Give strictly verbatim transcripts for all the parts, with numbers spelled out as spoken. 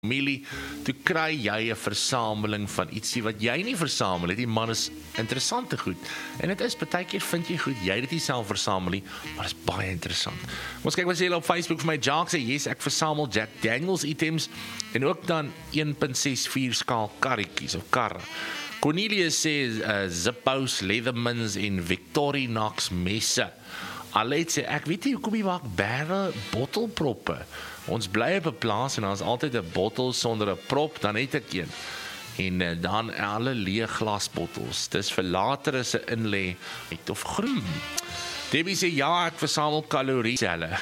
familie, toe kry jy 'n versameling van ietsie wat jy nie versamel het. Die man is interessante goed. En dit is, partykeer vind jy goed, jy het dit nie self versamel nie, maar dit is baie interessant. Ons kyk wat sê julle op Facebook vir my. Jack sê, yes, ek versamel Jack Daniels items, en ook dan een punt ses vier skaal karretjies of karre. Cornelius sê, uh, Zippos, Leathermans en Victorinox messe. Alet sê, ek weet nie hoekom jy maak barrel bottelproppe. Ons bly op 'n plaas en daar is altyd 'n bottel sonder 'n prop, dan het ek een. En uh, dan alle leë glasbottels. Dis vir later as 'n inlê uit of groen. Debbie sê, ja, ek versamel kalorieselle.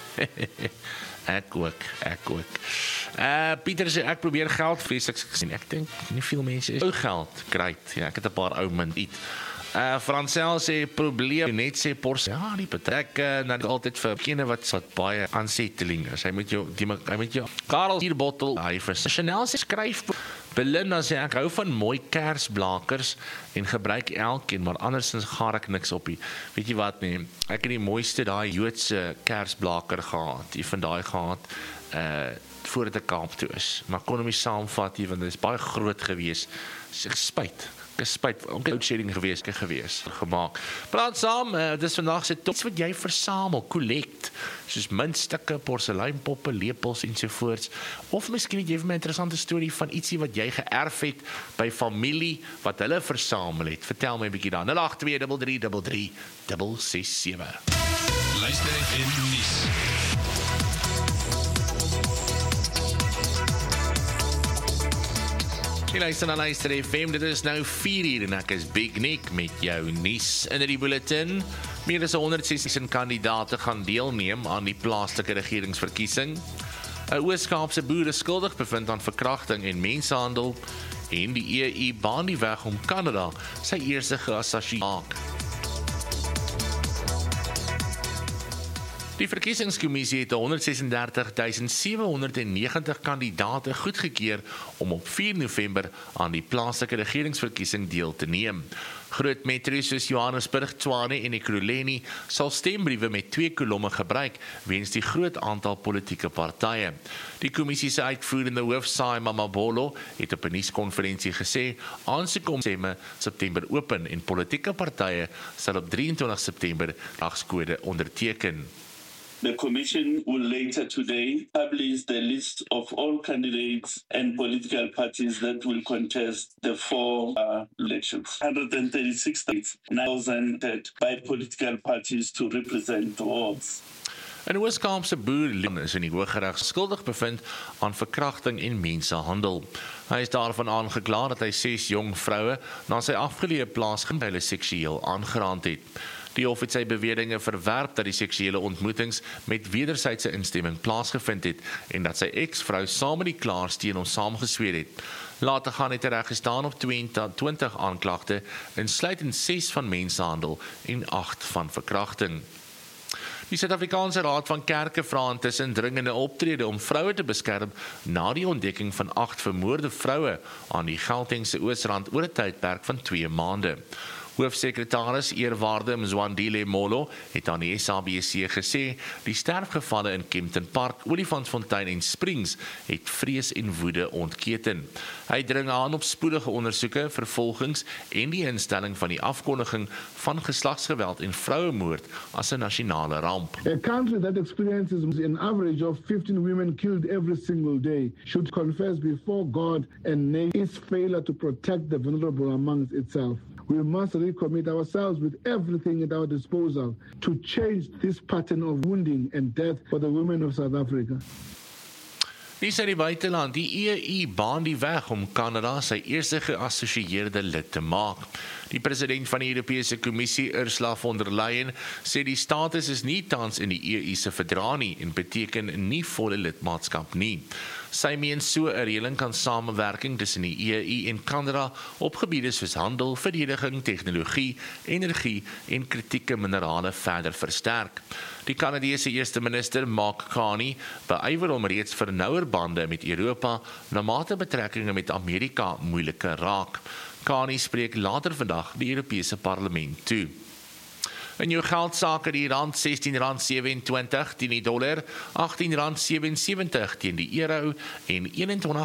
Ek ook, ek ook. Uh, Pieter sê, ek probeer geld vreeslik gesien. Ek dink nie veel mense is ou geld, great. Ja, ek het 'n paar ou munt eet. Uh, Francel sê, probleem, net sê pors, ja, die betrek, uh, nou altyd vir kene wat wat baie aansetteling is. Hy moet jou, die, hy moet jou, Karel hier bottel, hy vir Chanel sê, skryf, Belinda sê, ek hou van mooi kersblakers en gebruik elkeen, maar andersins gaar ek niks op nie. Weet jy wat nie, ek het die mooiste daai Joodse kersblaker gehad, die van daai gehad, uh, voordat ek Kaap toe is, maar kon hom nie saamvat nie, want dit is baie groot gewees, so ek spyt. Ek is spyt, loadshedding gewees, ek gewees, gemaak. Praat saam, uh, dis vandag sê, iets wat jy versamel, collect, soos muntstukke, porseleinpoppe, lepels ensovoorts, of miskien het jy vir my 'n interessante storie van ietsie wat jy geërf het by familie, wat hulle versamel het. Vertel my 'n bietjie dan, nul agt twee drie drie drie drie ses ses sewe. Luister en nuus. Jy luister na Luister F M, dit is nou vier uur en ek is Big Nick met jou nuus in die bulletin. Meer as honderdsestig kandidaate gaan deelneem aan die plaaslike regeringsverkiesing. 'n Oos-Kaapse boer is skuldig bevind aan verkrachting en mensenhandel en die E U baan die weg om Kanada sy eerste geassosieer maak. Die verkiesingskommissie het honderdsesendertigduisend sewehonderdnegentig kandidaate goedgekeur om op vier November aan die plaaslike regeringsverkiesing deel te neem. Groot metro's soos Johannesburg, Tshwane en Ekurhuleni sal stembriewe met twee kolomme gebruik weens die groot aantal politieke partye. Die kommissie se uitvoerende hoof, Saima Mabolo, het op 'n nuuskonferensie gesê, aansoeke om stemme September open en politieke partye sal op drieëntwintig September dagskode onderteken. The Commission will later today publish the list of all candidates and political parties that will contest the four uh, elections. one hundred thirty-six states now presented by political parties to represent the wards. 'n Oos-Kaapse boer is in die Hooggeregs skuldig bevind aan verkrachting en mensenhandel. Hy is daarvan aangekla dat hy ses jong vroue na sy afgeleë plaas hulle seksueel aangeraand het. Die hof het sy beweringe verwerp dat die seksuele ontmoetings met wederwysige instemming plaasgevind het en dat sy ex-vrou saam met die klaers teen hom saamgesweer het. Later gaan het hy reggestaan op twintig aanklagte, insluitend ses van mensenhandel en agt van verkrachting. Die Suid-Afrikaanse Raad van Kerke vra intussen dringende optrede om vroue te beskerm na die ontdekking van agt vermoorde vroue aan die Gautengse Oosrand oor 'n tydperk van twee maande. Hoofsekretaris Eerwaarde Mzwandile Molo het aan die S A B C gesê, die sterfgevalle in Kempton Park, Olifantsfontein en Springs het vrees en woede ontketen. Hy dring aan op spoedige ondersoeke, vervolgings en die instelling van die afkondiging van geslagsgeweld en vrouemoord as 'n nasionale ramp. A country that experiences an average of fifteen women killed every single day should confess before God and name its failure to protect the vulnerable amongst itself. We must recommit ourselves with everything at our disposal to change this pattern of wounding and death for the women of South Africa. Die sê die buiteland, die E U baan die weg om Kanada sy eerste geassosieerde lid te maak. Die president van die Europese Kommissie, Ursula von der Leyen, sê die status is nie tans in die E U se verdrag nie en beteken nie volle lidmaatskap nie. Sy meen so 'n reëling kan samewerking tussen die E U en Kanada op gebiede soos handel, verdediging, tegnologie, energie en kritieke minerale verder versterk. Die Kanadese eerste minister, Mark Carney, beywer om reeds vir nouer bande met Europa, na mate betrekkinge met Amerika moeiliker raak. Carney spreek later vandag die Europese parlement toe. In jou geldsaake die rand sestien rand sewenentwintig teen die dollar, agttien rand sewensewentig teen die euro en eenentwintig